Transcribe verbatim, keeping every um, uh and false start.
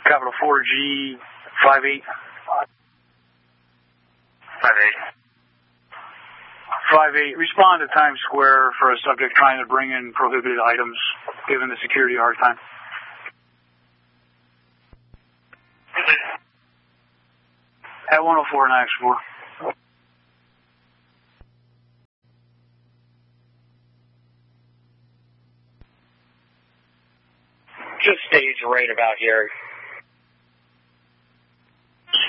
Capital four G five eight. five eight. five eight. Respond to Times Square for a subject trying to bring in prohibited items, giving the security a hard time. At one oh four nine four. Just stage right about here.